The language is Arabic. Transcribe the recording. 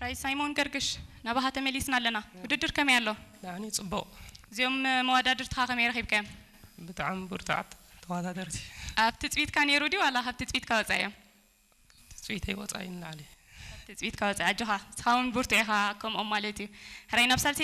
راي سايمون كركش نباها تمليسنا لنا وددر كم يالله يعني صبوا زيوم موادر تخاخم يرخيب كم بتعم برتعت توادرتي أبتسبيت كان يرودي ولا أبتسبيت كوزايا تسويتي وصاين عليه تسبيت كوزايا جها تخاون برتعها كم أمالتي هراي نفسالتي